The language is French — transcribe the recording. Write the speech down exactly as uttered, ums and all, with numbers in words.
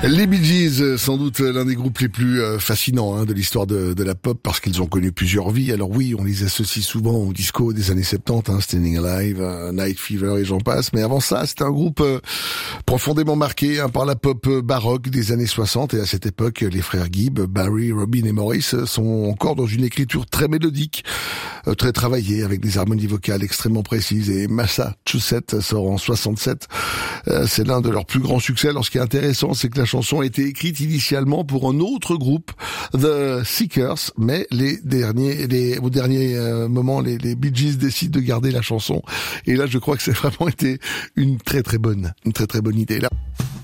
Les Bee Gees, sans doute l'un des groupes les plus euh, fascinants hein, de l'histoire de, de la pop, parce qu'ils ont connu plusieurs vies. Alors oui, on les associe souvent au disco des années soixante-dix, hein, Standing Alive, euh, Night Fever et j'en passe. Mais avant ça, c'était un groupe euh, profondément marqué hein, par la pop baroque des années soixante. Et à cette époque, les frères Gibb, Barry, Robin et Maurice sont encore dans une écriture très mélodique, euh, très travaillée, avec des harmonies vocales extrêmement précises. Et Massachusetts sort en soixante-sept. Euh, c'est l'un de leurs plus grands succès. Alors ce qui est intéressant, c'est que la chanson a été écrite initialement pour un autre groupe, The Seekers, mais les derniers, les, au dernier euh, moment, les, les Bee Gees décident de garder la chanson. Et là, je crois que c'est vraiment été une très très bonne, une très très bonne idée là.